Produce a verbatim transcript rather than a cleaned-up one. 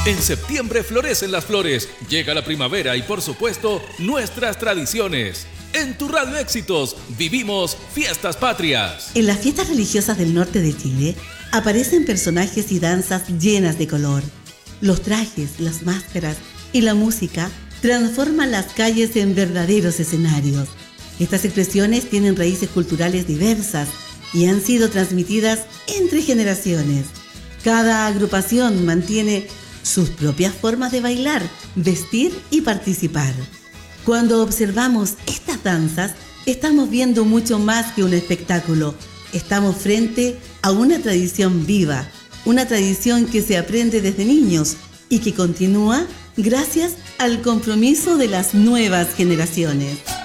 En septiembre florecen las flores, llega la primavera y por supuesto nuestras tradiciones. En tu Radio Éxitos vivimos fiestas patrias. En las fiestas religiosas del norte de Chile aparecen personajes y danzas llenas de color. Los trajes, las máscaras y la música transforman las calles en verdaderos escenarios. Estas expresiones tienen raíces culturales diversas y han sido transmitidas entre generaciones. Cada agrupación mantiene sus propias formas de bailar, vestir y participar. Cuando observamos estas danzas, estamos viendo mucho más que un espectáculo. Estamos frente a una tradición viva, una tradición que se aprende desde niños y que continúa gracias al compromiso de las nuevas generaciones.